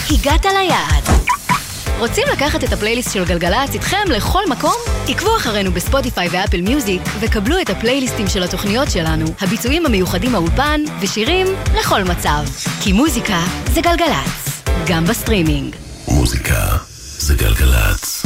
הגעת ליעד. רוצים לקחת את הפלייליסט של גלגלצ איתכם לכל מקום? עקבו אחרינו בספוטיפיי ואפל מיוזיק וקבלו את הפלייליסטים של התוכניות שלנו, הביצועים המיוחדים מהאולפן ושירים לכל מצב. כי מוזיקה זה גלגלצ, גם בסטרימינג. מוזיקה זה גלגלצ.